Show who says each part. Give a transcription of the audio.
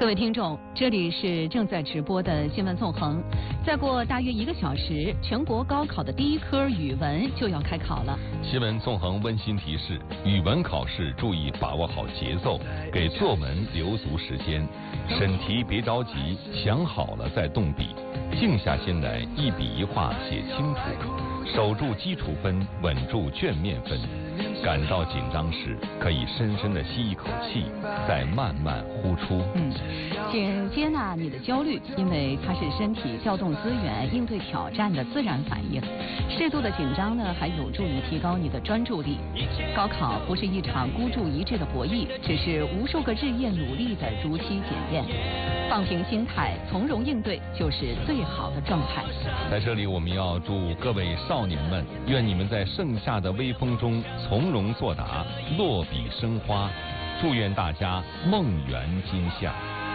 Speaker 1: 各位听众，这里是正在直播的新闻纵横。再过大约1个小时，全国高考的第一科语文就要开考了。
Speaker 2: 新闻纵横温馨提示：语文考试注意把握好节奏，给作文留足时间。审题别着急，想好了再动笔，静下心来一笔一画写清楚，守住基础分，稳住卷面分。感到紧张时，可以深深地吸一口气，再慢慢呼出。
Speaker 1: 请接纳你的焦虑，因为它是身体调动资源、应对挑战的自然反应。适度的紧张呢，还有助于提高你的专注力。高考不是一场孤注一掷的博弈，只是无数个日夜努力的如期检验。放平心态，从容应对，就是最好的状态。
Speaker 2: 在这里，我们要祝各位少年们，愿你们在盛夏的微风中从容作答，落笔生花。祝愿大家梦圆今夏。